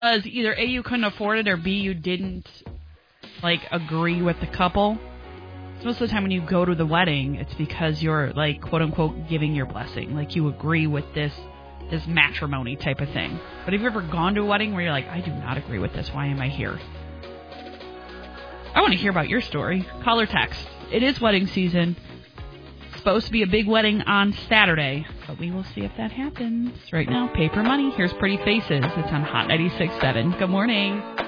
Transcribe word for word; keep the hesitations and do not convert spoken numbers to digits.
Because either A, you couldn't afford it, or B, you didn't, like, agree with the couple. So most of the time when you go to the wedding, it's because you're, like, quote-unquote, giving your blessing. Like, you agree with this this matrimony type of thing. But have you ever gone to a wedding where you're like, I do not agree with this. Why am I here? I want to hear about your story. Call or text. It is wedding season. It's supposed to be a big wedding on Saturday, but we will see if that happens. Right now, Paper Money. Here's Pretty Faces. It's on Hot ninety-six point seven. Good morning.